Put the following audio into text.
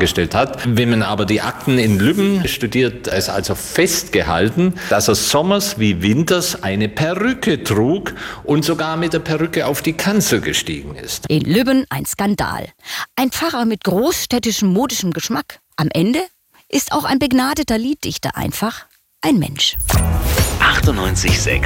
dargestellt hat. Wenn man aber die Akten in Lübben studiert, ist also festgehalten, dass er sommers wie winters eine Perücke trug und sogar mit der Perücke auf die Kanzel gestiegen ist. In Lübben ein Skandal. Ein Pfarrer mit großstädtischem modischem Geschmack. Am Ende ist auch ein begnadeter Lieddichter einfach ein Mensch. 98,6